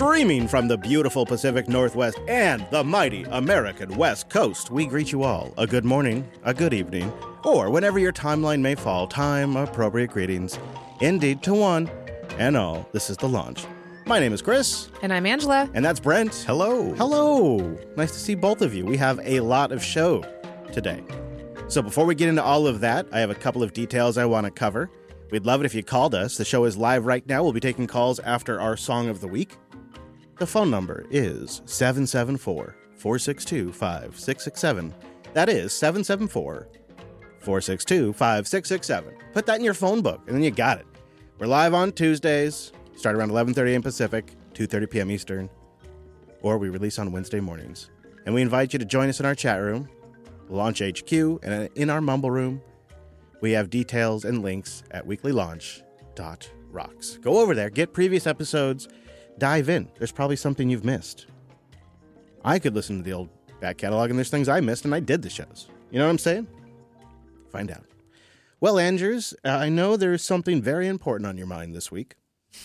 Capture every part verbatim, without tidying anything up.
Streaming from the beautiful Pacific Northwest and the mighty American West Coast, we greet you all a good morning, a good evening, or whenever your timeline may fall, time-appropriate greetings. Indeed, to one and all, this is The Launch. My name is Chris. And I'm Angela. And that's Brent. Hello. Hello. Nice to see both of you. We have a lot of show today. So before we get into all of that, I have a couple of details I want to cover. We'd love it if you called us. The show is live right now. We'll be taking calls after our Song of the Week. The phone number is seven seven four, four six two, five six six seven. That is seven seven four, four six two, five six six seven. Put that in your phone book, and then you got it. We're live on Tuesdays, start around eleven thirty a.m. Pacific, two thirty p.m. Eastern, or we release on Wednesday mornings. And we invite you to join us in our chat room, Launch H Q, and in our Mumble room. We have details and links at weekly launch dot rocks. Go over there, get previous episodes, dive in. There's probably something you've missed. I could listen to the old back catalog, and there's things I missed, and I did the shows. You know what I'm saying? Find out. Well, Andrews, uh, I know there's something very important on your mind this week.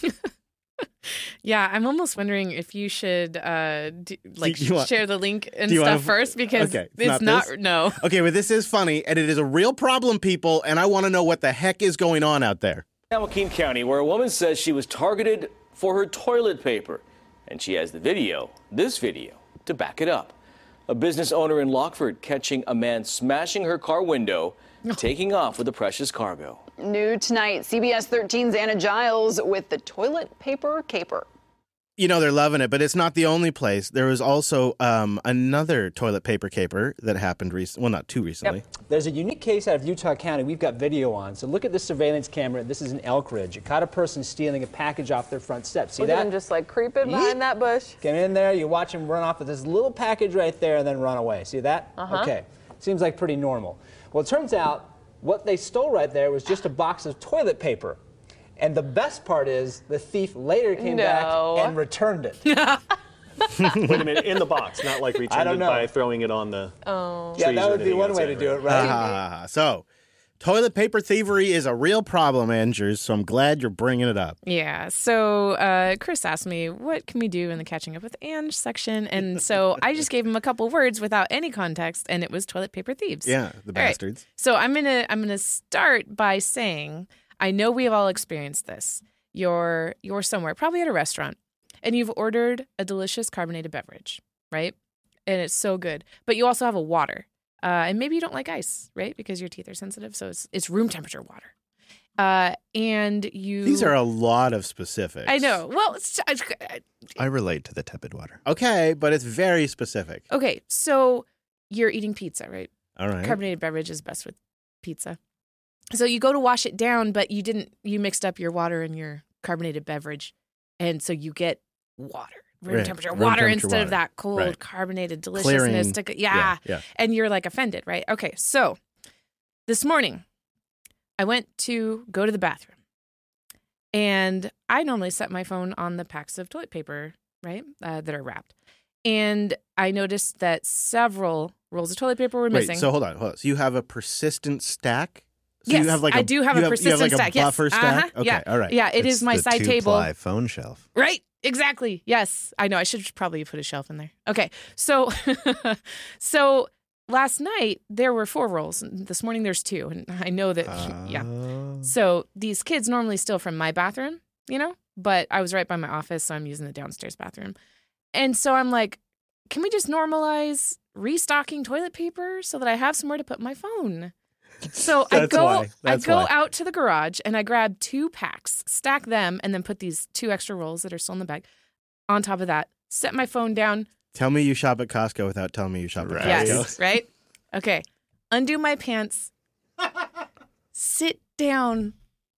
Yeah, I'm almost wondering if you should uh, do, like Do you want- share the link and do you stuff wanna- first because Okay, it's it's not not, this? no. Okay, but this is funny, and it is a real problem, people, and I want to know what the heck is going on out there. San Joaquin County, where a woman says she was targeted for her toilet paper, and she has the video, this video, to back it up. A business owner in Lockford catching a man smashing her car window, taking off with the precious cargo. New tonight, C B S thirteen's Anna Giles with the toilet paper caper. You know, they're loving it, but it's not the only place. There was also um, another toilet paper caper that happened recently. Well, not too recently. Yep. There's a unique case out of Utah County we've got video on. So look at this surveillance camera. This is in Elk Ridge. It caught a person stealing a package off their front steps. See Look that? at him just like creeping behind that bush. Get in there. You watch him run off with this little package right there and then run away. See that? Uh-huh. Okay. Seems like pretty normal. Well, it turns out what they stole right there was just a box of toilet paper. And the best part is the thief later came No. back and returned it. Wait a minute, in the box, not like I returned don't it know. by throwing it on the Oh. trees Yeah, that or would be anything one way outside, to do it, right? right? Ah, so, toilet paper thievery is a real problem, Andrews, so I'm glad you're bringing it up. Yeah. So uh, Chris asked me, what can we do in the Catching Up with Ange section? And so I just gave him a couple words without any context, and it was toilet paper thieves. Yeah, the All right. bastards. So I'm gonna I'm gonna start by saying I know we've all experienced this. You're you're somewhere, probably at a restaurant, and you've ordered a delicious carbonated beverage, right? And it's so good, but you also have a water, uh, and maybe you don't like ice, right? Because your teeth are sensitive, so it's it's room temperature water. Uh, and you These are a lot of specifics. I know. Well, it's, it's, I relate to the tepid water. Okay, but it's very specific. okay. So you're eating pizza, right? All right. Carbonated beverage is best with pizza. So you go to wash it down, but you didn't, you mixed up your water and your carbonated beverage. And so you get water, room Right. temperature Room water temperature instead water. of that cold Right. carbonated Clearing. deliciousness. To, yeah. Yeah, yeah. And you're like offended, right? Okay. So this morning I went to go to the bathroom and I normally set my phone on the packs of toilet paper, right? Uh, that are wrapped. And I noticed that several rolls of toilet paper were Wait, missing. so hold on, hold on. So you have a persistent stack? So Yes, you have like I a, do have you a you persistent like stack. A buffer yes. stack? Uh-huh. Okay, yeah. all right. Yeah, it is my the side table. two-ply phone shelf. Right, exactly. Yes, I know. I should probably put a shelf in there. Okay, so so last night there were four rolls. This morning there's two, and I know that. yeah. Uh, So these kids normally steal from my bathroom, you know, but I was right by my office, so I'm using the downstairs bathroom, and so I'm like, can we just normalize restocking toilet paper so that I have somewhere to put my phone? So I That's go, why. That's I go why. out to the garage and I grab two packs, stack them, and then put these two extra rolls that are still in the bag on top of that. Set my phone down. Tell me you shop at Costco without telling me you shop at Right. Costco. Yes, right? Okay. Undo my pants. Sit down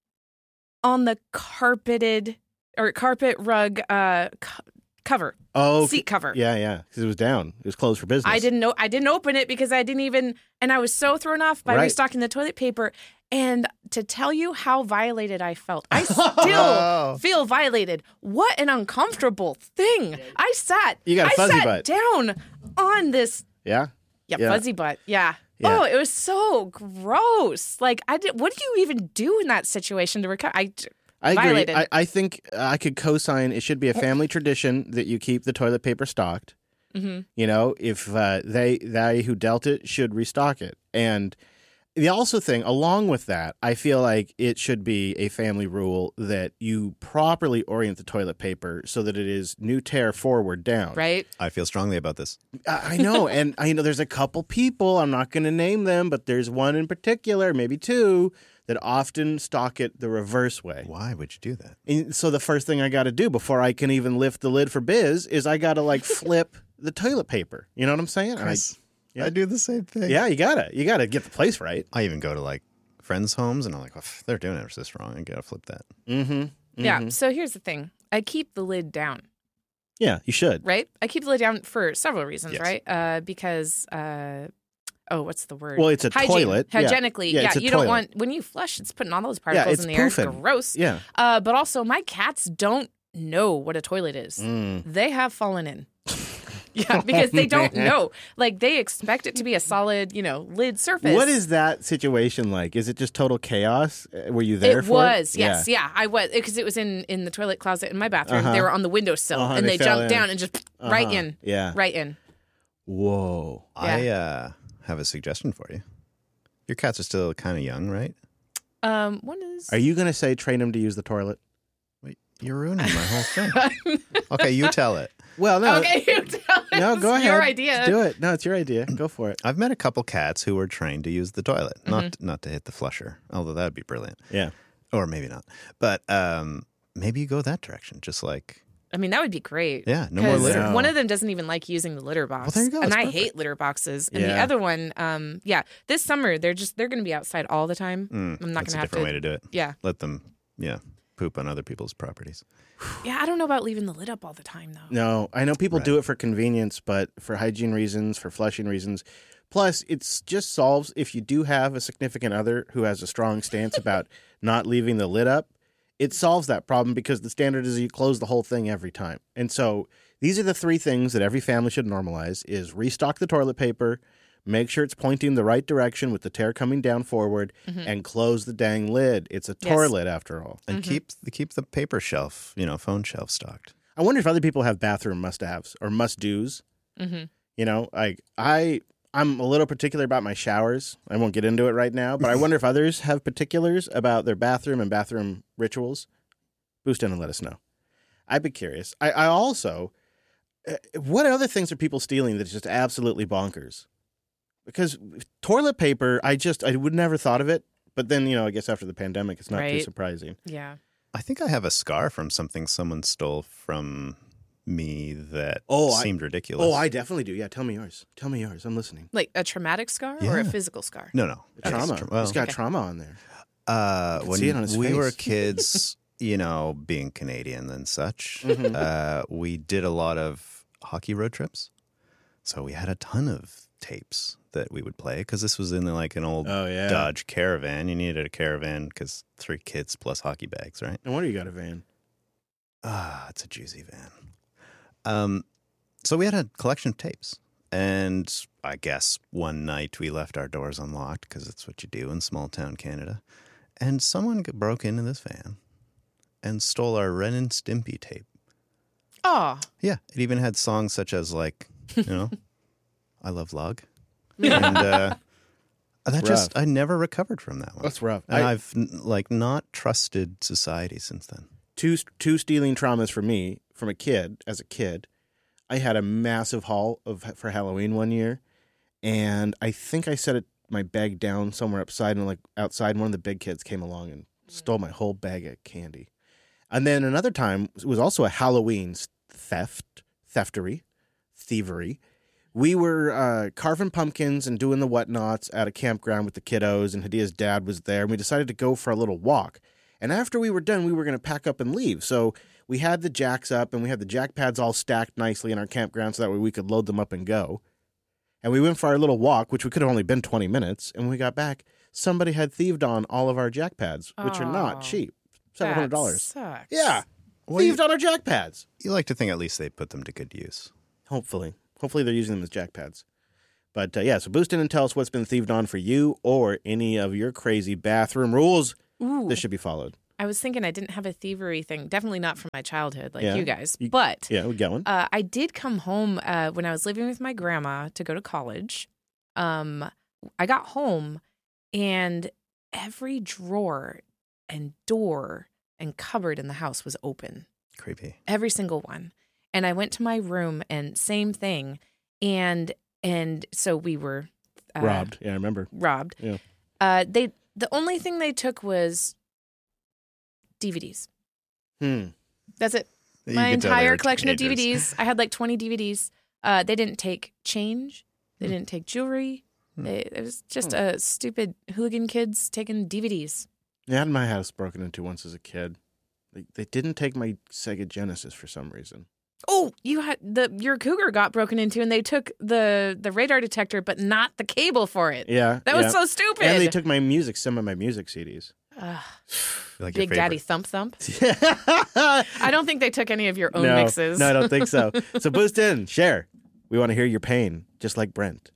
on the carpeted or carpet rug uh, co- cover, Oh, seat cover. yeah, yeah. Because it was down. It was closed for business. I didn't know. I didn't open it because I didn't even, and I was so thrown off by Right. restocking the toilet paper. And to tell you how violated I felt, I still Oh. feel violated. What an uncomfortable thing! I sat. You got a I fuzzy sat butt. down on this. Yeah? Yeah, Yeah. fuzzy butt. Yeah. Yeah. Oh, it was so gross. Like, I did. What do you even do in that situation to recover? I. I agree. Violated. I, I think I could co-sign it should be a family tradition that you keep the toilet paper stocked. Mm-hmm. You know, if uh, they they who dealt it should restock it. And the also thing, along with that, I feel like it should be a family rule that you properly orient the toilet paper so that it is new tear forward down. Right? I feel strongly about this. I I know. And I know there's a couple people, I'm not going to name them, but there's one in particular, maybe two, that often stock it the reverse way. Why would you do that? And so the first thing I got to do before I can even lift the lid for Biz is I got to like flip the toilet paper. You know what I'm saying? And I- Chris, yeah. I do the same thing. yeah, you got to. You got to get the place right. I even go to like friends' homes and I'm like, well, if they're doing it this wrong. I gotta flip that. Mm-hmm. Yeah. So here's the thing. I keep the lid down, Yeah, you should. right? I keep the lid down for several reasons, Yes. right? Uh, because, uh, oh, what's the word? Well, it's a Hygiene. toilet. Yeah. Hygienically, Yeah, yeah, it's a you toilet. don't want, when you flush, it's putting all those Yeah, particles it's in the air. poofing. Gross. Yeah. Uh, but also, my cats don't know what a toilet is. Mm. They have fallen in. Yeah, because they don't know. Like, they expect it to be a solid, you know, lid surface. What is that situation like? Is it just total chaos? Uh, Were you there It for was, it? yes, yeah. I was, because it was in, in the toilet closet in my bathroom. Uh-huh. They were on the windowsill, Uh-huh, and they they, fell jumped in. down and just right Uh-huh. in. Yeah. Right in. Whoa. I uh, have a suggestion for you. Your cats are still kind of young, right? Um, one is... Are you going to say train them to use the toilet? Wait, you're ruining my whole thing. Okay, you tell it. Well, no. Okay, you tell us. No, go It's ahead. your idea. Do it. No, it's your idea. Go for it. I've met a couple cats who were trained to use the toilet, Mm-hmm. not not to hit the flusher, although that would be brilliant. Yeah. Or maybe not. But um, maybe you go that direction, just like, I mean, that would be great. yeah, no more 'Cause litter. No. one of them doesn't even like using the litter box. Well, there you go. And It's I perfect. hate litter boxes. And the Yeah. other one, um, yeah, this summer they're just they're going to be outside all the time. Mm, I'm not that's going to a have different to. way to do it. Yeah, Let them, yeah, poop on other people's properties. yeah. I don't know about leaving the lid up all the time though. No, I know people do Right. it for convenience, but for hygiene reasons, for flushing reasons. Plus, it's just solves if you do have a significant other who has a strong stance about not leaving the lid up, it solves that problem because the standard is you close the whole thing every time. And so these are the three things that every family should normalize is restock the toilet paper, make sure it's pointing the right direction with the tear coming down forward, and close the dang lid. It's a Yes. toilet after all. And keep keep the paper shelf, you know, phone shelf stocked. I wonder if other people have bathroom must-haves or must-dos. Mm-hmm. You know, like I, I'm a little particular about my showers. I won't get into it right now, but I wonder if others have particulars about their bathroom and bathroom rituals. Boost in and let us know. I'd be curious. I, I also, uh, what other things are people stealing that's just absolutely bonkers? Because toilet paper, I just, I would never thought of it. But then, you know, I guess after the pandemic, it's not too Right. surprising. Yeah. I think I have a scar from something someone stole from me that Oh, I- seemed ridiculous. Oh, I definitely do. Yeah, tell me yours. Tell me yours. I'm listening. Like a traumatic scar or a Yeah. physical scar? no, no. Trauma. Tra- well, He's got Okay. trauma on there. Uh, can when see it on his we face. were kids, you know, being Canadian and such, Mhm. uh, we did a lot of hockey road trips. So we had a ton of tapes that we would play because this was in like an old Oh, yeah. Dodge Caravan. You needed a Caravan because three kids plus hockey bags, right? No wonder you got a van. Ah, it's a juicy van. Um, so we had a collection of tapes. And I guess one night we left our doors unlocked because that's what you do in small town Canada. And someone g- broke into this van and stole our Ren and Stimpy tape. Oh, Yeah, it even had songs such as like, you know, I Love Lug. And uh, that just, I never recovered from that one. That's rough. And I- I've n- like not trusted society since then. two two stealing traumas for me from a kid. As a kid, I had a massive haul of for Halloween one year, and I think I set it, my bag down somewhere upside and like outside. And one of the big kids came along and stole my whole bag of candy. And then another time it was also a Halloween theft, theftery, thievery. We were uh, carving pumpkins and doing the whatnots at a campground with the kiddos, and Hadia's dad was there, and we decided to go for a little walk. And after we were done, we were going to pack up and leave. So we had the jacks up, and we had the jack pads all stacked nicely in our campground so that way we could load them up and go. And we went for our little walk, which we could have only been twenty minutes. And when we got back, somebody had thieved on all of our jack pads, which are Oh, not cheap. seven hundred dollars. That sucks. Yeah. Well, thieved you- on our jack pads. You like to think at least they put them to good use. Hopefully. Hopefully they're using them as jack pads. But uh, yeah, so boost in and tell us what's been thieved on for you or any of your crazy bathroom rules Ooh, that should be followed. I was thinking I didn't have a thievery thing. Definitely not from my childhood like Yeah. you guys. You- but Yeah, we got one. uh, I did come home uh, when I was living with my grandma to go to college. Um, I got home and every drawer and door and cupboard in the house was open. Creepy. Every single one. And I went to my room and same thing. And and so we were uh, Robbed. Yeah, I remember. Robbed. Yeah. Uh, they the only thing they took was D V Ds. Hmm. That's it. You My could tell they entire were collection of teenagers. D V Ds. I had like twenty D V Ds. Uh, they didn't take change. They Hmm. didn't take jewelry. They, it was just a stupid hooligan kids taking D V Ds. Yeah, I had my house broken into once as a kid. They, they didn't take my Sega Genesis for some reason. Oh, you had the your Cougar got broken into, and they took the the radar detector, but not the cable for it. Yeah. That yeah. was so stupid. And they took my music, some of my music C Ds. Ugh, Like your Big Daddy favorite. Thump Thump. no, I don't think they took any of your own mixes. No, I don't think so. So boost in, share. We want to hear your pain, just like Brent.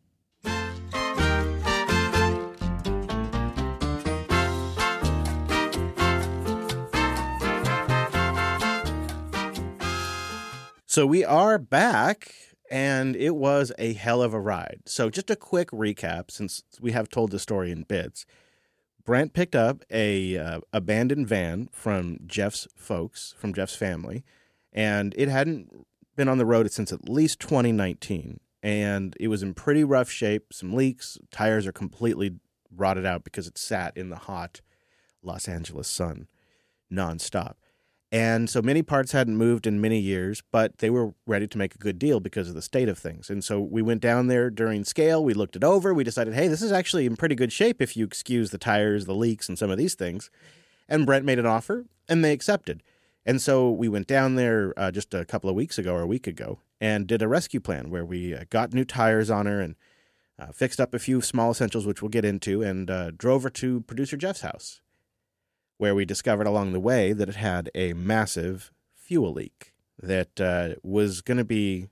So we are back, and it was a hell of a ride. So just a quick recap, since we have told the story in bits. Brent picked up a uh, abandoned van from Jeff's folks, from Jeff's family, and it hadn't been on the road since at least twenty nineteen. And it was in pretty rough shape, some leaks, tires are completely rotted out because it sat in the hot Los Angeles sun nonstop. And so many parts hadn't moved in many years, but they were ready to make a good deal because of the state of things. And so we went down there during scale. We looked it over. We decided, hey, this is actually in pretty good shape if you excuse the tires, the leaks, and some of these things. And Brent made an offer, and they accepted. And so we went down there uh, just a couple of weeks ago or a week ago and did a rescue plan where we uh, got new tires on her and uh, fixed up a few small essentials, which we'll get into, and uh, drove her to producer Jeff's house, where we discovered along the way that it had a massive fuel leak that uh, was going to be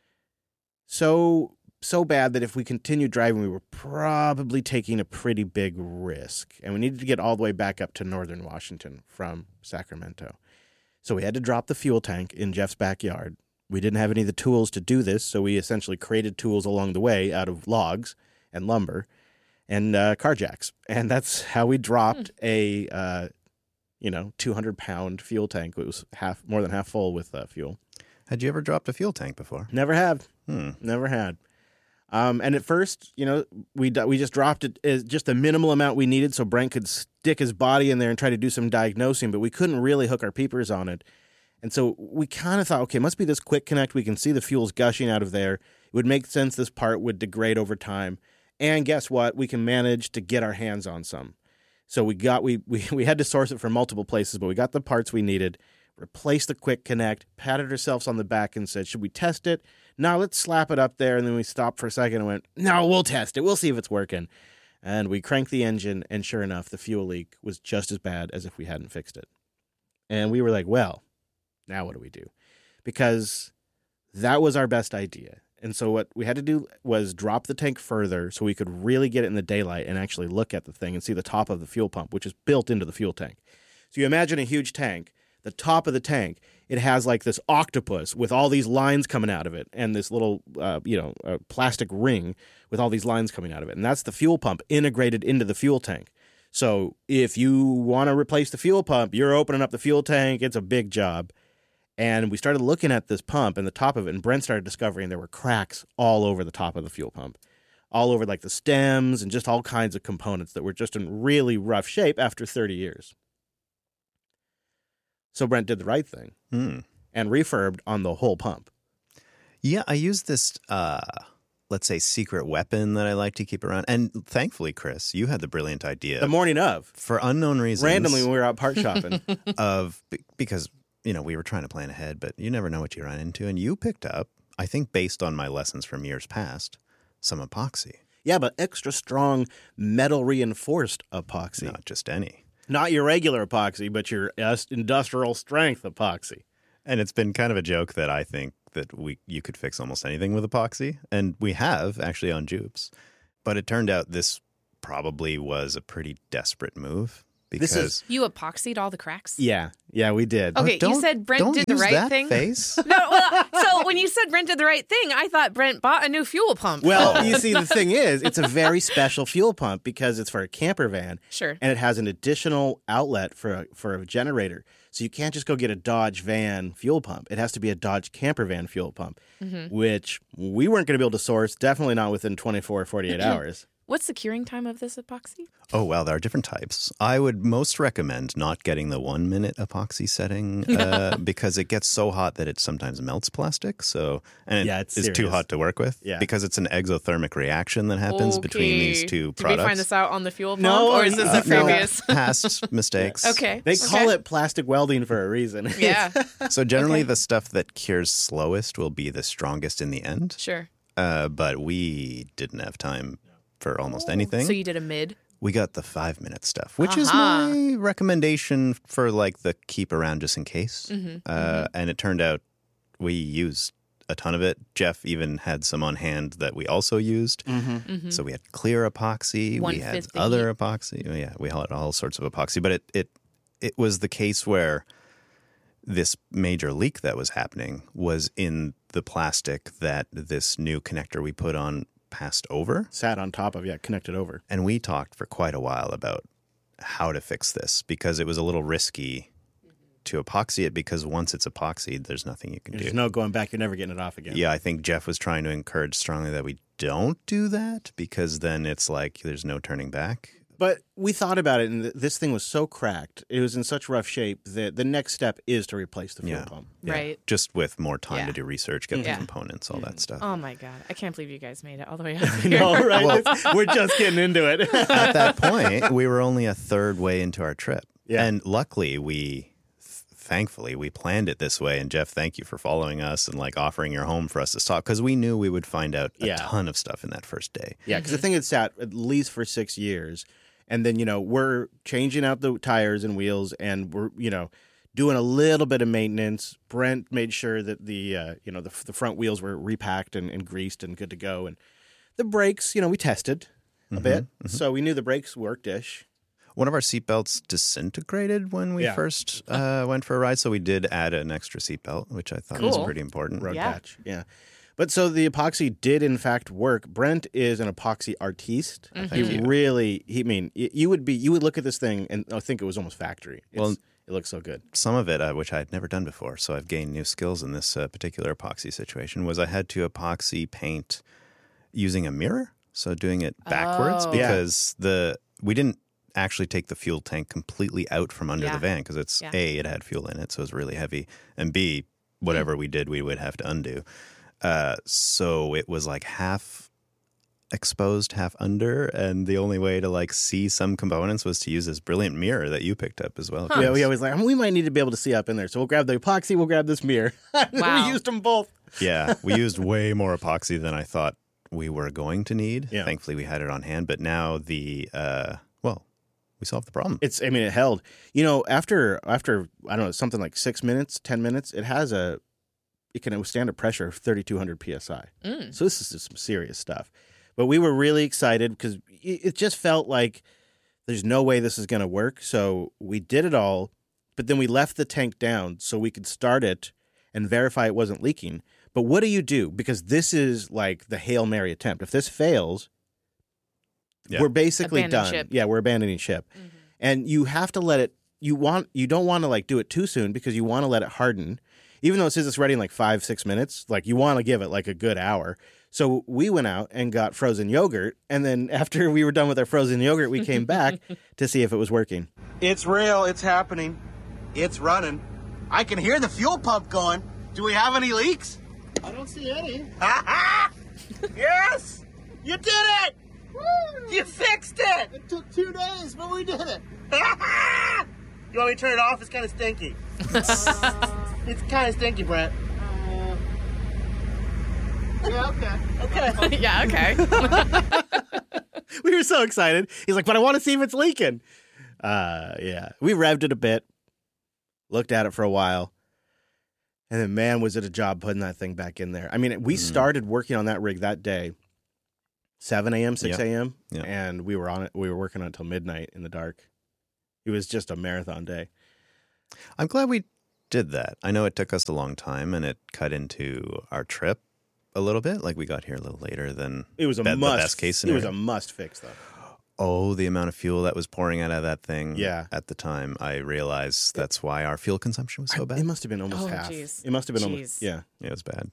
so so bad that if we continued driving, we were probably taking a pretty big risk. And we needed to get all the way back up to northern Washington from Sacramento. So we had to drop the fuel tank in Jeff's backyard. We didn't have any of the tools to do this, so we essentially created tools along the way out of logs and lumber and uh, car jacks. And that's how we dropped hmm. a, uh, you know, two hundred pound fuel tank. It was half, more than half full with uh, fuel. Had you ever dropped a fuel tank before? Never have. Hmm. Never had. Um, and at first, you know, we we just dropped it as just the minimal amount we needed so Brent could stick his body in there and try to do some diagnosing, but we couldn't really hook our peepers on it. And so we kind of thought, okay, it must be this quick connect. We can see the fuel's gushing out of there. It would make sense this part would degrade over time. And guess what? We can manage to get our hands on some. So we got we we we had to source it from multiple places, but we got the parts we needed, replaced the quick connect, patted ourselves on the back and said, should we test it? No, let's slap it up there. And then we stopped for a second and went, no, we'll test it. We'll see if it's working. And we cranked the engine, and sure enough, the fuel leak was just as bad as if we hadn't fixed it. And we were like, well, now what do we do? Because that was our best idea. And so what we had to do was drop the tank further so we could really get it in the daylight and actually look at the thing and see the top of the fuel pump, which is built into the fuel tank. So you imagine a huge tank. The top of the tank, it has like this octopus with all these lines coming out of it and this little, uh, you know, uh, plastic ring with all these lines coming out of it. And that's the fuel pump integrated into the fuel tank. So if you want to replace the fuel pump, you're opening up the fuel tank. It's a big job. And we started looking at this pump and the top of it, and Brent started discovering there were cracks all over the top of the fuel pump, all over like the stems and just all kinds of components that were just in really rough shape after thirty years. So Brent did the right thing Hmm. and refurbed on the whole pump. Yeah, I used this, uh, let's say, secret weapon that I like to keep around. And thankfully, Chris, you had the brilliant idea. The morning of. For unknown reasons. Randomly when we were out part shopping. of Because, you know, we were trying to plan ahead, but you never know what you run into. And you picked up, I think based on my lessons from years past, some epoxy. Yeah, but extra strong metal reinforced epoxy. Not just any. Not your regular epoxy, but your industrial strength epoxy. And it's been kind of a joke that I think that we you could fix almost anything with epoxy. And we have, actually, on Jupes. But it turned out this probably was a pretty desperate move because This is- You epoxied all the cracks? Yeah, yeah, we did. Okay, you don't- said Brent don't did the use right that thing. face. No, well, so when you said Brent did the right thing, I thought Brent bought a new fuel pump. Well, you see, the thing is, it's a very special fuel pump because it's for a camper van. Sure. And it has an additional outlet for a, for a generator. So you can't just go get a Dodge van fuel pump. It has to be a Dodge camper van fuel pump, Mm-hmm. which we weren't going to be able to source, definitely not within twenty-four or forty-eight hours. What's the curing time of this epoxy? Oh, well, there are different types. I would most recommend not getting the one minute epoxy setting uh, because it gets so hot that it sometimes melts plastic. So, and it Yeah, it's is too serious. hot to work with Yeah. because it's an exothermic reaction that happens between these Okay. two Did products. we find this out on the fuel pump, No, or is this uh, a no. previous? Past mistakes. Okay. They call Okay. it plastic welding for a reason. Yeah, So generally, Okay. the stuff that cures slowest will be the strongest in the end. sure. Uh, but we didn't have time for almost anything. So you did a mid. We got the five minute stuff, which is Uh-huh. my recommendation for like the keep around just in case. Mm-hmm. Uh, and it turned out we used a ton of it. Jeff even had some on hand that we also used. Mm-hmm. So we had clear epoxy, we One had fifth the other heat. epoxy. Oh, yeah, we had all sorts of epoxy. But it it it was the case where this major leak that was happening was in the plastic that this new connector we put on passed over. Sat on top of, yeah, connected over. And we talked for quite a while about how to fix this because it was a little risky to epoxy it because once it's epoxied, there's nothing you can There's do. no going back. You're never getting it off again. Yeah, I think Jeff was trying to encourage strongly that we don't do that because then it's like there's no turning back. But we thought about it, and th- this thing was so cracked. It was in such rough shape that the next step is to replace the fuel Yeah. pump. Yeah. Right. Just with more time Yeah. to do research, get Yeah. the components, all that stuff. Oh my god, I can't believe you guys made it all the way up here. No, right? It's- we're just getting into it. At that point, we were only a third way into our trip. Yeah. And luckily, we, th- thankfully, we planned it this way. And Jeff, thank you for following us and like offering your home for us to stop because we knew we would find out a Yeah. ton of stuff in that first day. Yeah, because the thing had sat at least for six years. And then, you know, we're changing out the tires and wheels and we're, you know, doing a little bit of maintenance. Brent made sure that the, uh, you know, the, the front wheels were repacked and, and greased and good to go. And the brakes, you know, we tested a bit. So we knew the brakes worked-ish. One of our seatbelts disintegrated when we Yeah. first uh, went for a ride. So we did add an extra seatbelt, which I thought was Cool. pretty important. Road Yeah. patch. Yeah. But so the epoxy did in fact work. Brent is an epoxy artiste. Thank He you. really, he I mean, y- you would be, you would look at this thing and I think it was almost factory. It's, Well- it looks so good. Some of it, uh, which I had never done before, so I've gained new skills in this uh, particular epoxy situation, was I had to epoxy paint using a mirror. So doing it backwards Oh. Yeah. because the we didn't actually take the fuel tank completely out from under Yeah. the van because it's Yeah. A, it had fuel in it, so it was really heavy, and B, whatever we did, we would have to undo. Uh, so it was like half exposed, half under, and the only way to like see some components was to use this brilliant mirror that you picked up as well. Yeah, we Chris. always like, "I mean, we might need to be able to see up in there. So we'll grab the epoxy, we'll grab this mirror. Wow. We used them both. Yeah, we used way more epoxy than I thought we were going to need. Yeah. Thankfully, we had it on hand, but now the uh, well, we solved the problem. It's, I mean, it held. You know, after, after I don't know, something like six minutes, ten minutes, it has a, it can withstand a pressure of thirty-two hundred P S I. Mm. So this is just some serious stuff. But we were really excited because it it just felt like there's no way this is going to work. So we did it all, but then we left the tank down so we could start it and verify it wasn't leaking. But what do you do? Because this is like the Hail Mary attempt. If this fails, Yeah. we're basically Abandon done. ship. Yeah, we're abandoning ship. Mm-hmm. And you have to let it, you want, you don't want to like do it too soon because you want to let it harden. Even though it says it's ready in like five, six minutes, like you want to give it like a good hour. So we went out and got frozen yogurt. And then after we were done with our frozen yogurt, we came back to see if it was working. It's real. It's happening. It's running. I can hear the fuel pump going. Do we have any leaks? I don't see any. Yes! You did it! Woo! You fixed it! It took two days, but we did it. You want me to turn it off? It's kind of stinky. It's kind of stinky, Brent. Uh, yeah, okay. Okay. Yeah, okay. We were so excited. He's like, but I want to see if it's leaking. Uh, yeah. We revved it a bit, looked at it for a while. And then, man, was it a job putting that thing back in there. I mean, we Mm. started working on that rig that day, seven a.m., six a.m., Yeah. and we were on it. We were working on it until midnight in the dark. It was just a marathon day. I'm glad we did that. I know it took us a long time, and it cut into our trip a little bit. Like we got here a little later than It was a the must. best case It scenario. was a must fix, though. Oh, the amount of fuel that was pouring out of that thing Yeah. at the time. I realized that's why our fuel consumption was so I- bad. It must have been almost Oh, half. jeez. It must have been Jeez. almost, yeah. It was bad.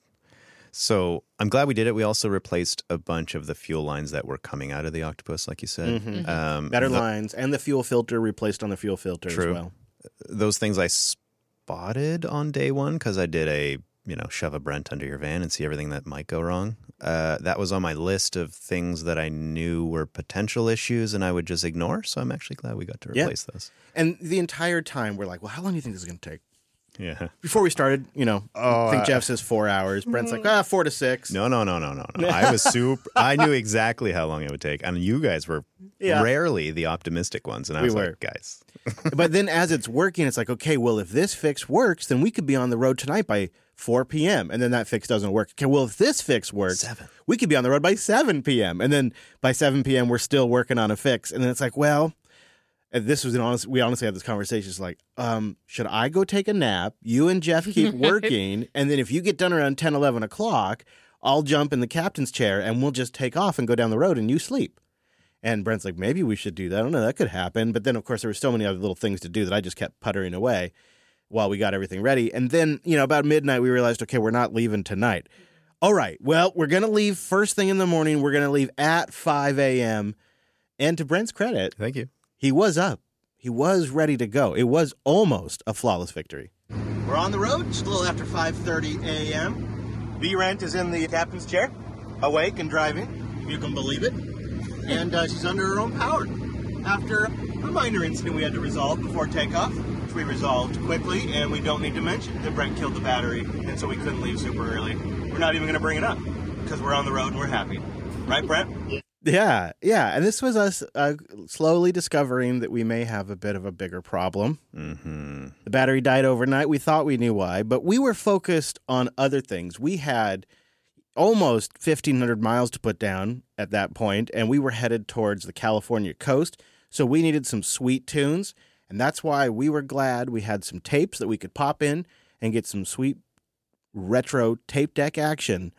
So I'm glad we did it. We also replaced a bunch of the fuel lines that were coming out of the Octopus, like you said. Mhm. Um, Better the- lines and the fuel filter replaced on the fuel filter True. as well. Those things I spotted on day one because I did a, you know, shove a Brent under your van and see everything that might go wrong. Uh, that was on my list of things that I knew were potential issues and I would just ignore. So I'm actually glad we got to Yeah. replace those. And the entire time, we're like, well, how long do you think this is going to take? Yeah. Before we started, you know, I think Jeff says four hours. Brent's like, ah, four to six. No, no, no, no, no, no. I was super. I knew exactly how long it would take, and you guys were Yeah. rarely the optimistic ones. And I We was were. like, guys, But then as it's working, it's like, okay, well, if this fix works, then we could be on the road tonight by four p.m. And then that fix doesn't work. Okay, well, if this fix works, Seven. we could be on the road by seven p.m. And then by seven p.m., we're still working on a fix. And then it's like, well, and this was an honest, we honestly had this conversation. It's like, um, should I go take a nap? You and Jeff keep working. And then if you get done around ten, eleven o'clock, I'll jump in the captain's chair and we'll just take off and go down the road and you sleep. And Brent's like, maybe we should do that. I don't know. That could happen. But then, of course, there were so many other little things to do that I just kept puttering away while we got everything ready. And then, you know, about midnight, we realized, okay, we're not leaving tonight. All right. Well, we're going to leave first thing in the morning. We're going to leave at five a.m. And to Brent's credit, thank you. he was up. He was ready to go. It was almost a flawless victory. We're on the road, just a little after five thirty a.m. B-Rent is in the captain's chair, awake and driving, if you can believe it. And uh, she's under her own power. After a minor incident we had to resolve before takeoff, which we resolved quickly, and we don't need to mention that Brent killed the battery, and so we couldn't leave super early. We're not even going to bring it up, because we're on the road and we're happy. Right, Brent? Yeah, yeah. And this was us uh, slowly discovering that we may have a bit of a bigger problem. Mm-hmm. The battery died overnight. We thought we knew why, but we were focused on other things. We had almost fifteen hundred miles to put down at that point, and we were headed towards the California coast. So we needed some sweet tunes, and that's why we were glad we had some tapes that we could pop in and get some sweet retro tape deck action.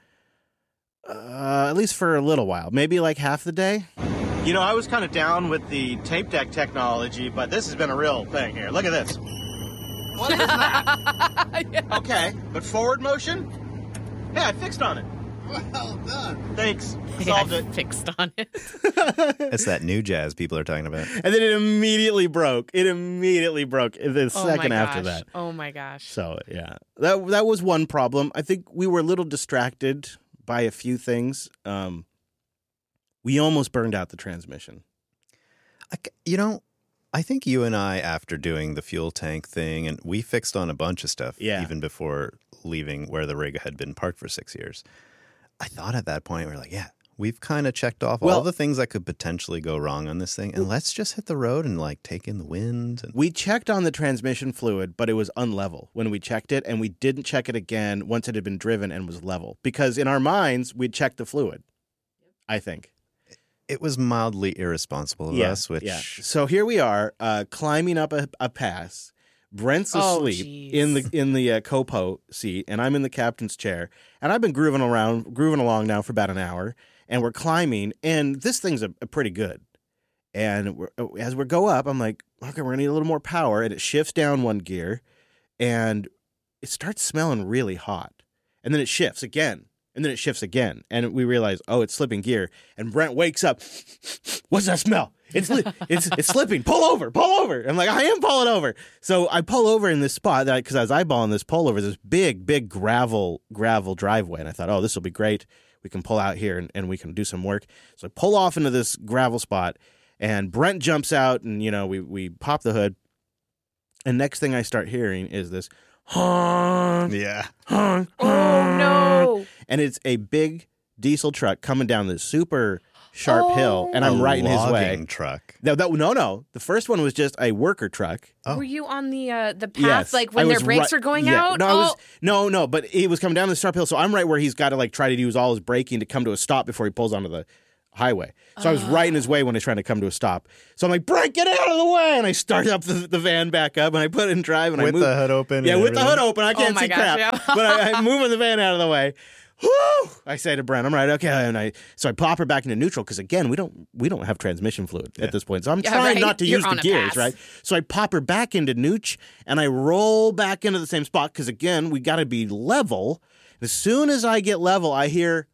Uh, at least for a little while, maybe like half the day. You know, I was kind of down with the tape deck technology, but this has been a real thing here. Look at this. What is that? Yeah. Okay, but forward motion? Yeah, I fixed on it. Well done. Thanks. Yeah, Solved I it. fixed on it. It's that new jazz people are talking about. And then it immediately broke. It immediately broke the Oh second my after gosh. that. Oh my gosh. So yeah, that that was one problem. I think we were a little distracted by a few things. Um, we almost burned out the transmission. I c you know, I think you and I, after doing the fuel tank thing, and we fixed on a bunch of stuff Yeah. even before leaving where the rig had been parked for six years. I thought at that point, we were like, yeah, we've kind of checked off Well- all the things that could potentially go wrong on this thing, and let's just hit the road and like take in the wind. And We checked on the transmission fluid, but it was unlevel when we checked it, and we didn't check it again once it had been driven and was level. Because in our minds, we'd checked the fluid, I think. it was mildly irresponsible of us, which yeah. So here we are, uh, climbing up a, a pass. Brent's Oh, asleep geez. in the in the uh, copo seat, and I'm in the captain's chair. And I've been grooving around, grooving along now for about an hour, and we're climbing. And this thing's a, a pretty good. And we're, as we go up, I'm like, okay, we're gonna need a little more power. And it shifts down one gear, and it starts smelling really hot. And then it shifts again. And then it shifts again, and we realize, oh, it's slipping gear. And Brent wakes up. What's that smell? It's li- it's it's slipping. Pull over, pull over. I'm like, I am pulling over. So I pull over in this spot that because I was eyeballing this pullover, this big, big gravel gravel driveway, and I thought, oh, this will be great. We can pull out here and, and we can do some work. So I pull off into this gravel spot, and Brent jumps out, and you know, we we pop the hood, and next thing I start hearing is this honk, yeah, honk, Oh honk. no. And it's a big diesel truck coming down this super sharp Oh. hill, and I'm a right in his logging way. truck. No, that, no, no. The first one was just a worker truck. Oh. Were you on the uh, the path Yes, like I when their was brakes right- are going yeah. out? No, I oh. was, no, no. But he was coming down the sharp hill, so I'm right where he's got to like try to use all his braking to come to a stop before he pulls onto the highway. So I was right in his way when he's trying to come to a stop. So I'm like, Brent, get out of the way! And I start up the, the van back up, and I put it in drive, and with I move the hood open. Yeah, and with everything. the hood open. I can't Oh my see gosh, crap, yeah. but I, I'm moving the van out of the way. Whoo! I say to Brent, I'm right, okay, and I so I pop her back into neutral because again, we don't we don't have transmission fluid Yeah. at this point, so I'm Yeah, trying right? not to You're use the on a gears, pass. right? So I pop her back into neutral, and I roll back into the same spot because again, we got to be level. As soon as I get level, I hear.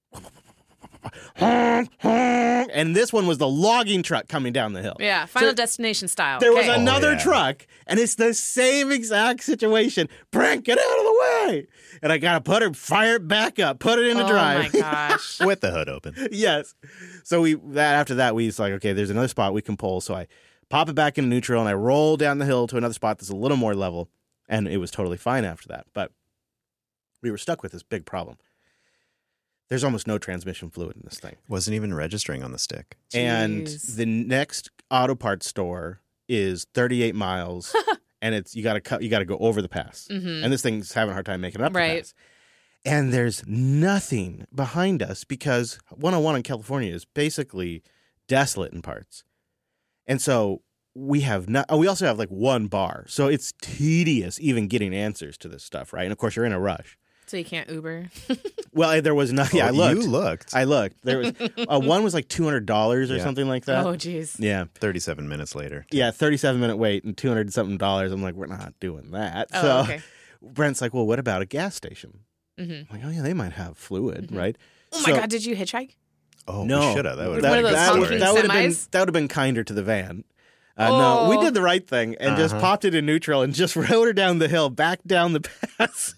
And this one was the logging truck coming down the hill. Yeah, Final So Destination style. there was Okay. another Oh, yeah. truck, and it's the same exact situation. Brent, get out of the way! And I gotta put her, fire it back up, put it in the Oh drive. my gosh. With the hood open. Yes. So we that after that we was like, okay, there's another spot we can pull. So I pop it back into neutral, and I roll down the hill to another spot that's a little more level, and it was totally fine after that. But we were stuck with this big problem. There's almost no transmission fluid in this thing. Wasn't even registering on the stick. And Jeez. the next auto parts store is thirty-eight miles, and it's you got to cut, you got to go over the pass. Mhm. And this thing's having a hard time making it up the Right. pass. And there's nothing behind us because one oh one in California is basically desolate in parts. And so we have not. Oh, we also have like one bar, so it's tedious even getting answers to this stuff, right? And of course, you're in a rush. So you can't Uber. Well, there was not. Yeah, I Oh, looked. You looked. I looked. There was uh, one was like two hundred dollars or Yeah. something like that. Oh, jeez. Yeah. thirty-seven minutes later. Yeah, thirty-seven minute wait and two hundred something dollars. I'm like, we're not doing that. Oh, so okay. Brent's like, well, what about a gas station? Mm-hmm. I'm like, oh yeah, they might have fluid, right? Oh my So- God, did you hitchchike? Oh, No. we should have. That would One have of been those a that good would honking story. that would have been semis? that would have been kinder to the van. Uh, No, we Oh. did the right thing and just Uh-huh. popped it in neutral and just rode her down the hill, back down the pass.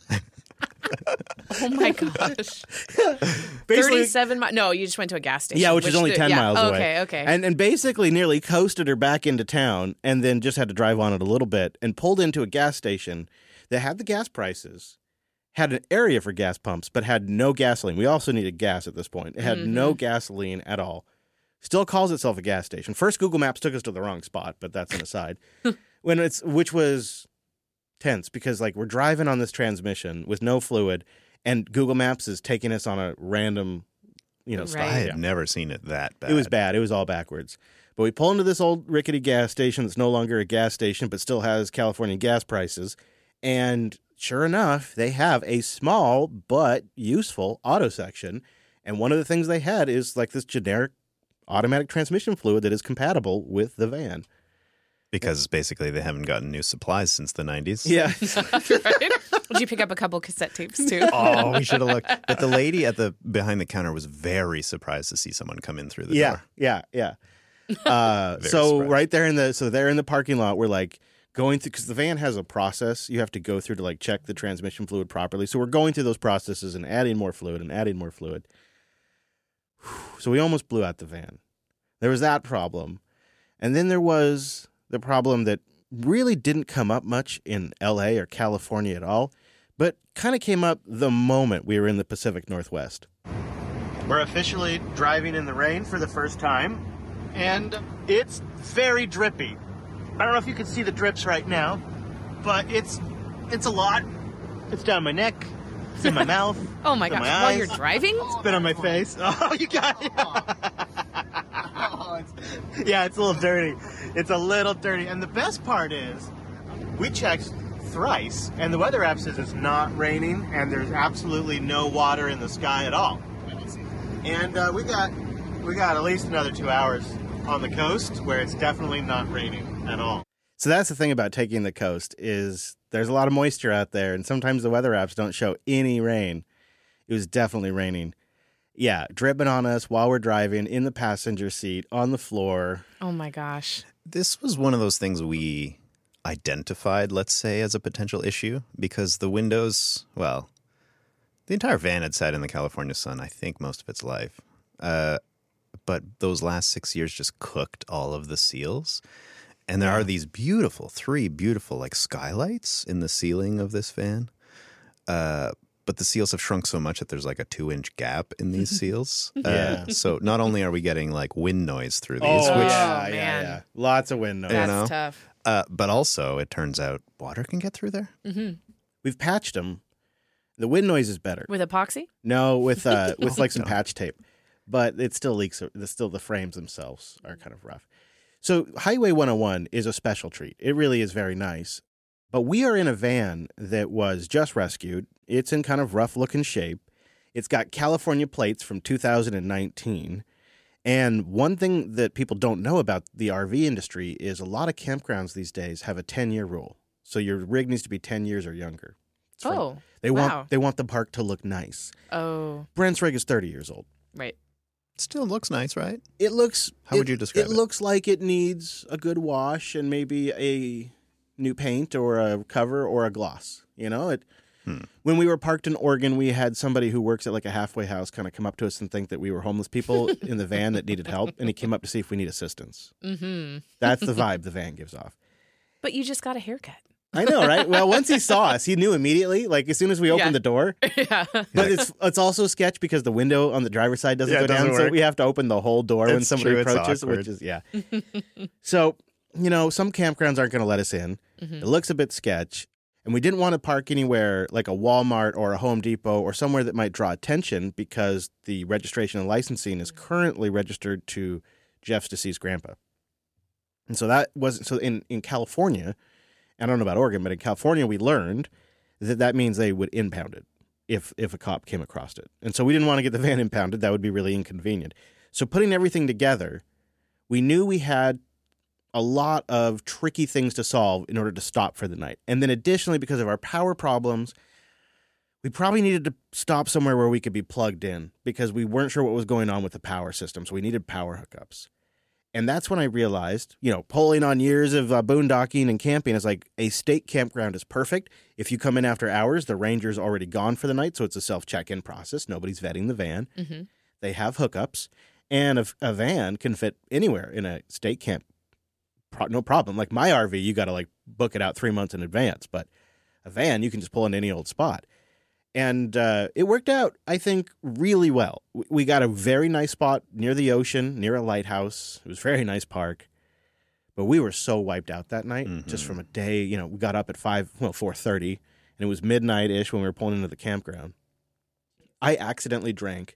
Oh my gosh. Basically, thirty-seven miles. No, you just went to a gas station. yeah, which, is only the- ten yeah. miles away. Okay, okay. And and basically nearly coasted her back into town and then just had to drive on it a little bit and pulled into a gas station that had the gas prices, had an area for gas pumps, but had no gasoline. We also needed gas at this point. It had no gasoline at all. Still calls itself a gas station. First, Google Maps took us to the wrong spot, but that's an aside. when it's which was tense because like we're driving on this transmission with no fluid, and Google Maps is taking us on a random, you know, stop. Right. I had Yeah. never seen it that bad. It was bad. It was all backwards. But we pull into this old rickety gas station that's no longer a gas station, but still has California gas prices. And sure enough, they have a small but useful auto section. And one of the things they had is like this generic automatic transmission fluid that is compatible with the van. Because basically they haven't gotten new supplies since the nineties. Yeah. Right? Did you pick up a couple cassette tapes too? Oh, we should have looked. But the lady at the behind the counter was very surprised to see someone come in through the yeah. door. Yeah. Yeah. Uh, Very so surprised. right there in the so there in the parking lot, we're like going through because the van has a process you have to go through to like check the transmission fluid properly. So we're going through those processes and adding more fluid and adding more fluid. So we almost blew out the van. There was that problem, and then there was the problem that really didn't come up much in L A or California at all, but kind of came up the moment we were in the Pacific Northwest. We're officially driving in the rain for the first time, and it's very drippy. I don't know if you can see the drips right now, but it's it's a lot. It's down my neck, it's in my mouth. Oh my it's in gosh! my While eyes. you're driving? It's been on my face. Oh, you got it. Yeah, it's a little dirty. It's a little dirty. And the best part is, we checked thrice, and the weather app says it's not raining, and there's absolutely no water in the sky at all. And uh, we got we got at least another two hours on the coast where it's definitely not raining at all. So that's the thing about taking the coast is there's a lot of moisture out there, and sometimes the weather apps don't show any rain. It was definitely raining. Yeah, dripping on us while we're driving in the passenger seat, on the floor. Oh my gosh! This was one of those things we identified, let's say, as a potential issue because the windows, well, the entire van had sat in the California sun, I think, most of its life. Uh, but those last six years just cooked all of the seals. And there are these beautiful, three beautiful, like, skylights in the ceiling of this van. Uh, but the seals have shrunk so much that there's like a two-inch gap in these seals. Yeah. Uh, so not only are we getting, like, wind noise through these, Oh, which, yeah, yeah, man. yeah. Lots of wind noise. That's know? tough. uh, but also it turns out water can get through there. Mm-hmm. We've patched them. The wind noise is better. With epoxy? No, with uh, with like some patch tape. but it still leaks. It's still the frames themselves are kind of rough. So Highway one oh one is a special treat. It really is very nice. But we are in a van that was just rescued. It's in kind of rough-looking shape. It's got California plates from two thousand nineteen. And one thing that people don't know about the R V industry is a lot of campgrounds these days have a ten-year rule. So your rig needs to be ten years or younger. It's for- Oh, they wow. want they want the park to look nice. Oh, Brent's rig is thirty years old. right. Still looks nice, right? It looks. How would it- you describe it? it? It looks like it needs a good wash and maybe a new paint or a cover or a gloss. You know, it. Hmm. When we were parked in Oregon, we had somebody who works at like a halfway house kind of come up to us and think that we were homeless people in the van that needed help, and he came up to see if we need assistance. Mm-hmm. That's the vibe the van gives off. But you just got a haircut. I know, right? Well, once he saw us, he knew immediately. Like as soon as we opened Yeah. the door. Yeah. But it's it's also sketch because the window on the driver's side doesn't Yeah, go it down, doesn't so work. we have to open the whole door when It's somebody true, it's approaches, awkward. which is yeah. So you know, some campgrounds aren't going to let us in. Mm-hmm. It looks a bit sketch, and we didn't want to park anywhere like a Walmart or a Home Depot or somewhere that might draw attention because the registration and licensing is currently registered to Jeff's deceased grandpa. And so that wasn't so in in California. I don't know about Oregon, but in California, we learned that that means they would impound it if if a cop came across it. And so we didn't want to get the van impounded. That would be really inconvenient. So putting everything together, we knew we had a lot of tricky things to solve in order to stop for the night. And then additionally, because of our power problems, we probably needed to stop somewhere where we could be plugged in because we weren't sure what was going on with the power system. So we needed power hookups. And that's when I realized, you know, pulling on years of uh, boondocking and camping is like a state campground is perfect. If you come in after hours, the ranger's already gone for the night, so it's a self-check-in process. Nobody's vetting the van. Mm-hmm. They have hookups, and a, a van can fit anywhere in a state camp. Pro- no problem. Like my R V, you got to like book it out three months in advance, but a van, you can just pull in any old spot. And uh, it worked out, I think, really well. We got a very nice spot near the ocean, near a lighthouse. It was a very nice park. But we were so wiped out that night, Mm-hmm. just from a day. You know, we got up at five, well, four thirty, and it was midnight-ish when we were pulling into the campground. I accidentally drank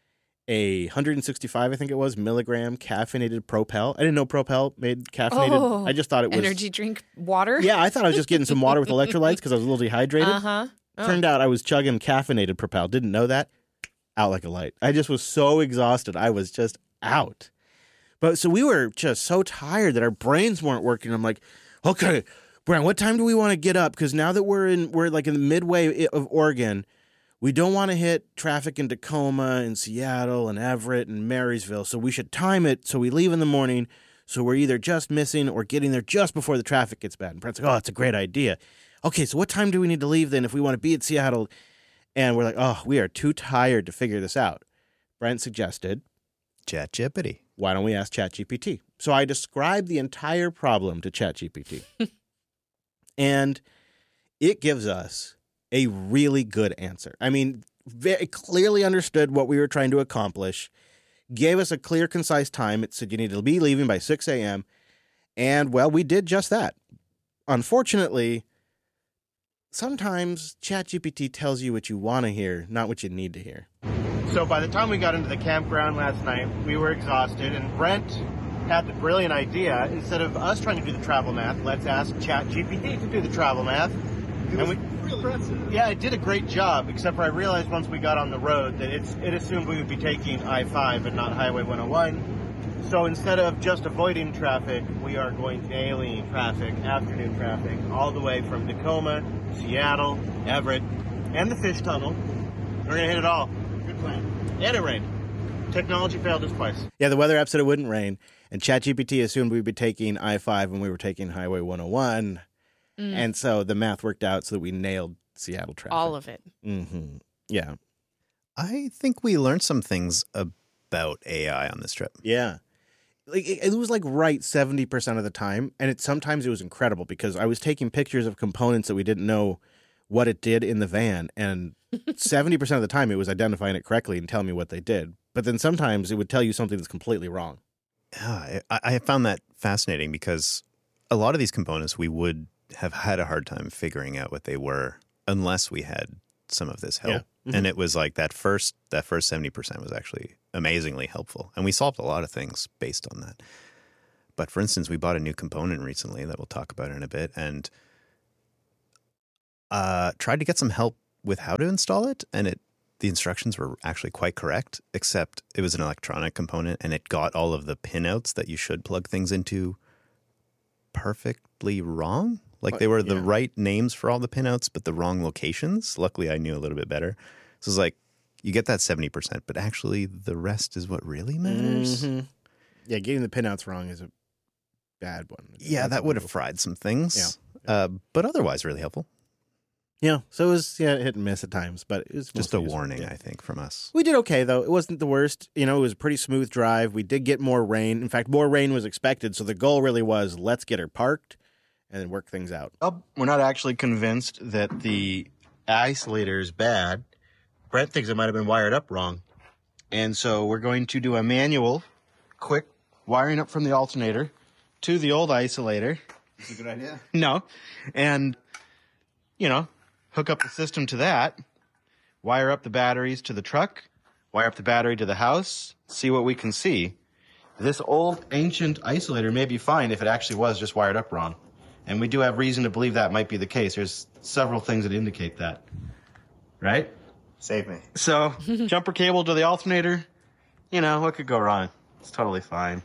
a one sixty-five, I think it was, milligram caffeinated Propel. I didn't know Propel made caffeinated. Oh, I just thought it was Energy drink water? Yeah, I thought I was just getting some water with electrolytes because I was a little dehydrated. Uh-huh. Oh. Turned out I was chugging caffeinated Propel. Didn't know that. Out like a light. I just was so exhausted. I was just out. But so we were just so tired that our brains weren't working. I'm like, okay, Brian, what time do we want to get up? Because now that we're in, we're like in the midway of Oregon, we don't want to hit traffic in Tacoma and Seattle and Everett and Marysville. So we should time it so we leave in the morning. So we're either just missing or getting there just before the traffic gets bad. And Brent's like, oh, that's a great idea. Okay, so what time do we need to leave then if we want to be at Seattle? And we're like, oh, we are too tired to figure this out. Brent suggested, ChatGPT. why don't we ask ChatGPT? So I described the entire problem to ChatGPT. And it gives us a really good answer. I mean, very clearly understood what we were trying to accomplish, gave us a clear, concise time. It said you need to be leaving by six a.m. And, well, we did just that. Unfortunately, sometimes ChatGPT tells you what you want to hear, not what you need to hear. So by the time we got into the campground last night, we were exhausted, and Brent had the brilliant idea, instead of us trying to do the travel math, let's ask ChatGPT to do the travel math. It And was we, real impressive. yeah, it did a great job, except for I realized once we got on the road that it's, it assumed we would be taking I five and not Highway one oh one. So instead of just avoiding traffic, we are going daily traffic, afternoon traffic, all the way from Tacoma, Seattle, Everett, and the fish tunnel. We're going to hit it all. Good plan. And it rained. Technology failed us twice. Yeah, the weather app said it wouldn't rain, and ChatGPT assumed we'd be taking I five when we were taking Highway one oh one. Mm. And so the math worked out so that we nailed Seattle traffic. All of it. Mm-hmm. Yeah. I think we learned some things about A I on this trip. Yeah. Like it, it was like right seventy percent of the time. And it sometimes it was incredible because I was taking pictures of components that we didn't know what it did in the van. And seventy percent of the time it was identifying it correctly and telling me what they did. But then sometimes it would tell you something that's completely wrong. Yeah, I, I found that fascinating because a lot of these components we would have had a hard time figuring out what they were unless we had some of this help. Yeah. Mm-hmm. And it was like that first that first seventy percent was actually amazingly helpful. And we solved a lot of things based on that. But for instance, we bought a new component recently that we'll talk about in a bit and uh, tried to get some help with how to install it. And it the instructions were actually quite correct, except it was an electronic component and it got all of the pinouts that you should plug things into perfectly wrong. Like they were the yeah. right names for all the pinouts, but the wrong locations. Luckily, I knew a little bit better. So it's like, you get that seventy percent, but actually the rest is what really matters. Mm-hmm. Yeah, getting the pinouts wrong is a bad one. Yeah, That's that a would have little- fried some things. Yeah. Uh, but otherwise, really helpful. Yeah, so it was yeah, hit and miss at times, but it was Just a mostly useful. warning, Yeah. I think, from us. We did okay, though. It wasn't the worst. You know, it was a pretty smooth drive. We did get more rain. In fact, more rain was expected, so the goal really was let's get her parked and then work things out. Well, we're not actually convinced that the isolator is bad. Brent thinks it might have been wired up wrong. And so we're going to do a manual, quick wiring up from the alternator to the old isolator. That's a good idea. No. And, you know, hook up the system to that, wire up the batteries to the truck, wire up the battery to the house, see what we can see. This old ancient isolator may be fine if it actually was just wired up wrong. And we do have reason to believe that might be the case. There's several things that indicate that. Right? Save me. So, jumper cable to the alternator, you know, what could go wrong? It's totally fine.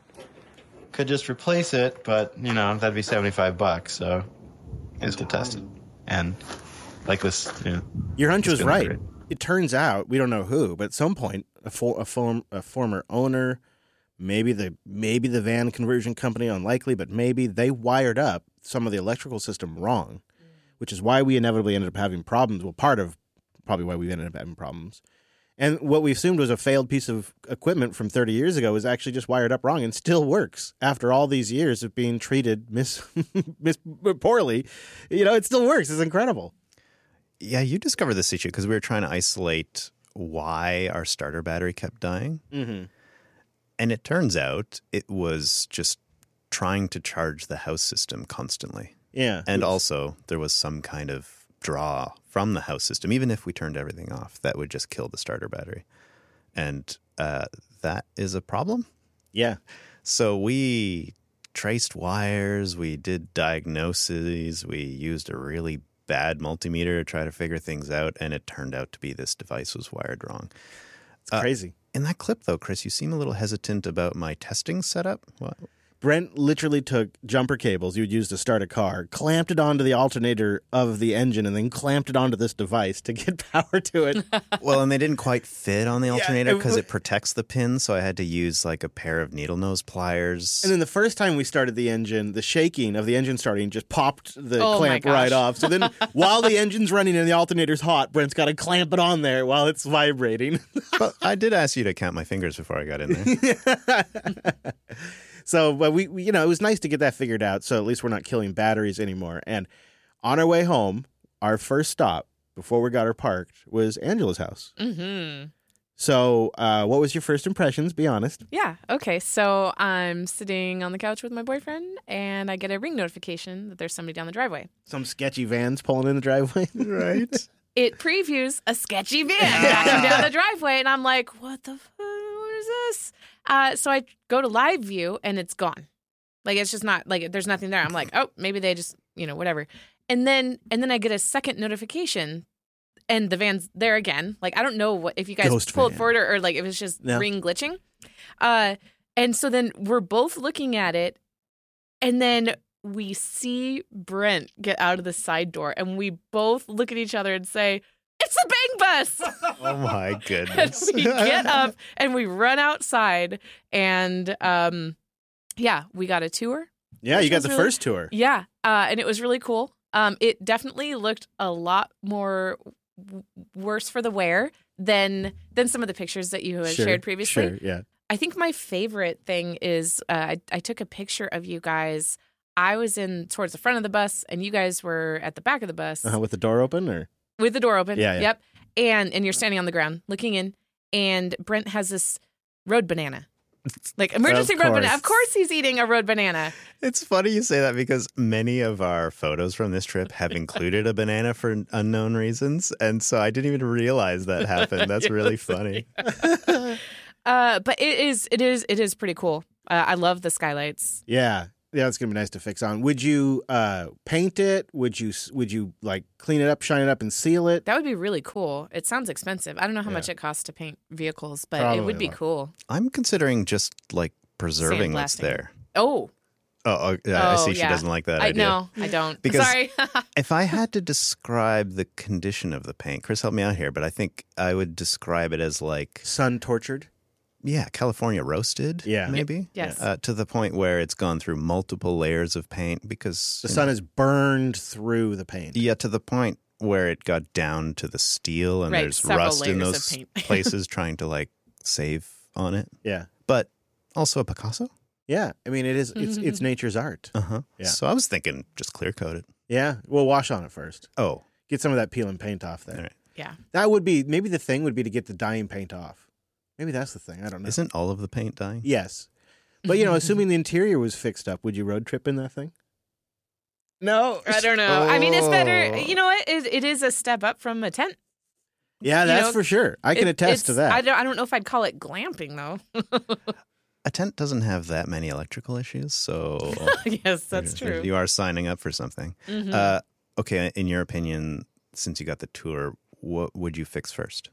Could just replace it, but, you know, that'd be seventy-five bucks, so is to test it. And like this, you know. Your hunch it's was gonna be right. great. It turns out, we don't know who, but at some point, a, for, a, form, a former owner, maybe the maybe the van conversion company, unlikely, but maybe they wired up some of the electrical system wrong, which is why we inevitably ended up having problems. Well, part of probably why we ended up having problems. And what we assumed was a failed piece of equipment from thirty years ago is actually just wired up wrong and still works after all these years of being treated mis, mis poorly. You know, it still works. It's incredible. Yeah, you discovered this issue because we were trying to isolate why our starter battery kept dying. Mm-hmm. And it turns out it was just trying to charge the house system constantly. Yeah. And also there was some kind of draw from the house system, even if we turned everything off, that would just kill the starter battery. And uh, that is a problem. Yeah. So we traced wires, we did diagnoses, we used a really bad multimeter to try to figure things out, and it turned out to be this device was wired wrong. It's crazy. In that clip, though, Chris, you seem a little hesitant about my testing setup. What? Brent literally took jumper cables you would use to start a car, clamped it onto the alternator of the engine, and then clamped it onto this device to get power to it. Well, and they didn't quite fit on the alternator it because wa- it protects the pin, so I had to use like a pair of needle nose pliers. And then the first time we started the engine, the shaking of the engine starting just popped the Oh, my clamp gosh. right off. So then while the engine's running and the alternator's hot, Brent's got to clamp it on there while it's vibrating. But I did ask you to count my fingers before I got in there. So, but we, we, you know, it was nice to get that figured out. So at least we're not killing batteries anymore. And on our way home, our first stop before we got her parked was Angela's house. Mm-hmm. So, uh, what was your first impressions? Be honest. Yeah. Okay. So I'm sitting on the couch with my boyfriend, and I get a ring notification that there's somebody down the driveway. Some sketchy vans pulling in the driveway, right? It previews a sketchy van backing down the driveway, and I'm like, "What the fuck? What is this?" Uh, so I go to live view, and it's gone. Like it's just not like there's nothing there. I'm like, "Oh, maybe they just you know whatever." And then and then I get a second notification. And the van's there again. Like, I don't know what if you guys Ghost pulled van. forward or, or like it was just No. ring glitching. Uh, and so then we're both looking at it, and then we see Brent get out of the side door, and we both look at each other and say, "It's the Bang Bus!" Oh, my And goodness. we get up and we run outside, and um, yeah, we got a tour. Yeah, Which you got was the really- first tour. Yeah, uh, and it was really cool. Um, it definitely looked a lot more w- worse for the wear than than some of the pictures that you had Sure, shared previously. Sure, yeah. I think my favorite thing is uh, I, I took a picture of you guys. I was in towards the front of the bus, and you guys were at the back of the bus Uh-huh, with the door open, or with the door open. Yeah, yeah. Yep. And and you're standing on the ground looking in, and Brent has this road banana Like, emergency Of road banana. course. Of course he's eating a road banana. It's funny you say that because many of our photos from this trip have included a banana for unknown reasons. And so I didn't even realize that happened. That's really funny. Uh, but it is, it is, it is pretty cool. Uh, I love the skylights. Yeah. Yeah, it's going to be nice to fix on. Would you uh, paint it? Would you, would you like clean it up, shine it up, and seal it? That would be really cool. It sounds expensive. I don't know how Yeah. much it costs to paint vehicles, but Probably it would a be lot. cool. I'm considering just like preserving what's Sandblasting. there. Oh, Oh, oh, yeah, I Oh, see she yeah. doesn't like that I idea. no, I don't. Because- Sorry. If I had to describe the condition of the paint, Chris, help me out here, but I think I would describe it as like, Sun tortured? yeah, California roasted, Yeah. maybe? Yes. Uh, to the point where it's gone through multiple layers of paint because... The you sun know, is burned through the paint. yeah, to the point where it got down to the steel and Right, there's several rust in layers of those paint. places trying to like save on it. Yeah. But also a Picasso? Yeah. I mean, it is, it's, it's nature's art. Uh-huh. Yeah. So I was thinking just clear coat it. Yeah. We'll wash on it first. Oh, Get some of that peel and paint off there. all right. Yeah. That would be, maybe the thing would be to get the dyeing paint off. Maybe that's the thing. I don't know. Isn't all of the paint dying? Yes. But, you know, assuming the interior was fixed up, would you road trip in that thing? No. I don't know. I mean, it's better. Oh. You know what? It, it is a step up from a tent. Yeah, You that's know, for sure. I can It- attest to it's- that. I don't, I don't know if I'd call it glamping, though. A tent doesn't have that many electrical issues, so Yes, that's you- true. You are signing up for something. Mhm. Uh, okay, in your opinion, since you got the tour, what would you fix first?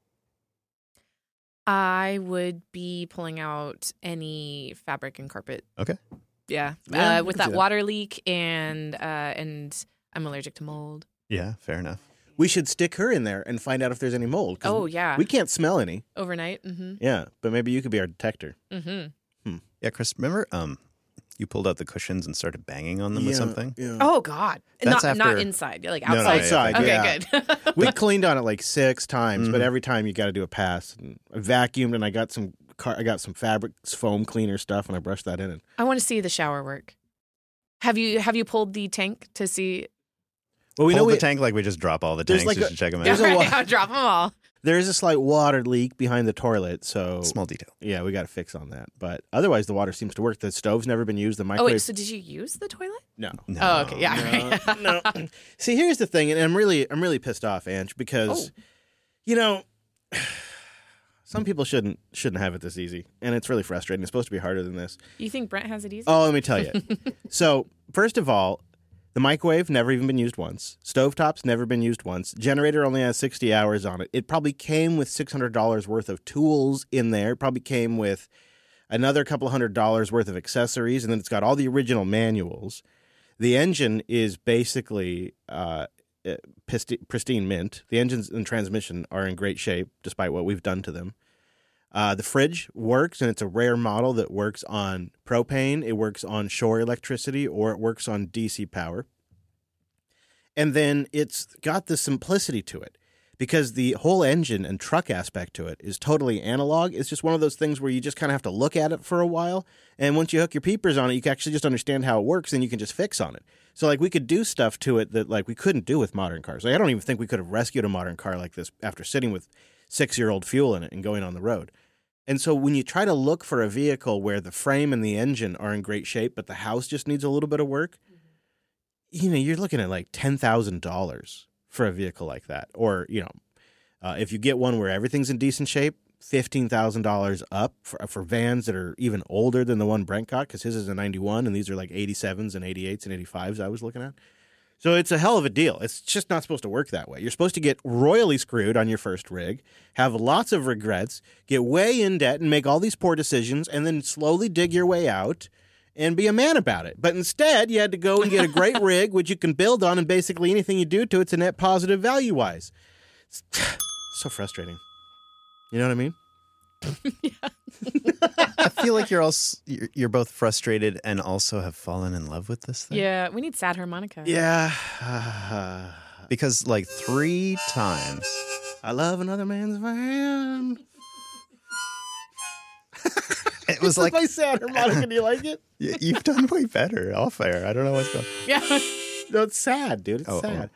I would be pulling out any fabric and carpet. Okay. Yeah, Yeah, I uh, with can see that that. water leak and uh, and I'm allergic to mold. Yeah, fair enough. We should stick her in there and find out if there's any mold. 'cause Oh yeah, We can't smell any. overnight. Mm-hmm. Yeah, but maybe you could be our detector. Mm-hmm. Yeah, Chris, remember um, you pulled out the cushions and started banging on them with Yeah, something? Yeah. Oh God, That's not not after- inside, like No, no, outside. yeah, Outside, okay, yeah. good. We cleaned on it like six times, but Mhm. every time you got to do a pass. And I vacuumed, and I got some car- I got some fabric foam cleaner stuff, and I brushed that in. And I want to see the shower work. Have you have you pulled the tank to see? well, we Pull know the we, tank like we just drop all the There's tanks like just a- to check them There's out. a wa- Yeah, drop them all. there is a slight water leak behind the toilet, so Small detail. yeah, we got to fix on that. But otherwise, the water seems to work. The stove's never been used. The Oh microwave. wait, so did you use the toilet? no. No. Oh, okay, yeah. right. no. See, here's the thing, and I'm really, I'm really pissed off, Ange, because, Oh. you know, some people shouldn't shouldn't have it this easy, and it's really frustrating. It's supposed to be harder than this. You think Brent has it easy? Oh, let me tell you. So, first of all, the microwave never even been used once. Stovetop's never been used once. Generator only has sixty hours on it. It probably came with six hundred dollars worth of tools in there. It probably came with another couple hundred dollars worth of accessories, and then it's got all the original manuals. The engine is basically uh, uh, pisti- pristine mint. The engines and transmission are in great shape, despite what we've done to them. Uh, the fridge works, and it's a rare model that works on propane, it works on shore electricity, or it works on D C power. And then it's got the simplicity to it, because the whole engine and truck aspect to it is totally analog. It's just one of those things where you just kind of have to look at it for a while, and once you hook your peepers on it, you can actually just understand how it works, and you can just fix on it. So, like, we could do stuff to it that, like, we couldn't do with modern cars. Like, I don't even think we could have rescued a modern car like this after sitting with six-year-old fuel in it and going on the road. And so when you try to look for a vehicle where the frame and the engine are in great shape, but the house just needs a little bit of work, mm-hmm. you know, you're looking at like ten thousand dollars for a vehicle like that. Or, you know, uh, if you get one where everything's in decent shape, fifteen thousand dollars up for, for vans that are even older than the one Brent got, because his is a ninety-one, and these are like eighty-sevens and eighty-eights and eighty-fives I was looking at. So it's a hell of a deal. It's just not supposed to work that way. You're supposed to get royally screwed on your first rig, have lots of regrets, get way in debt and make all these poor decisions, and then slowly dig your way out and be a man about it. But instead, you had to go and get a great rig, which you can build on, and basically anything you do to it's a net positive value-wise. It's so frustrating. You know what I mean? I feel like you're also you're, you're both frustrated and also have fallen in love with this thing. Yeah, we need sad harmonica. Yeah. Because like three times. I love another man's van. It was This like is my sad harmonica. Do you like it? y- you've done way better off air. I don't know what's going. Yeah. No, it's sad, dude. It's Oh, sad.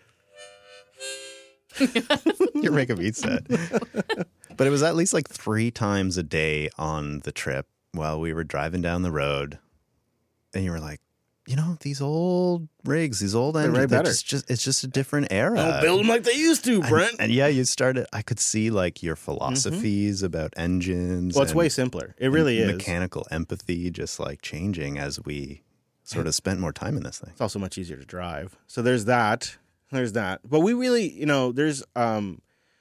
You're making me sad. But it was at least like three times a day on the trip while we were driving down the road, and you were like, you know, these old rigs, these old They're engines, way they're better. just, just, it's just a different era. Don't build them like they used to, Brent. And, and yeah, you started, I could see like your philosophies Mm-hmm. about engines. Well, it's and- way simpler. It really and is. Mechanical empathy just like changing as we sort of spent more time in this thing. It's also much easier to drive. So there's that. There's that. But we really, you know, there's um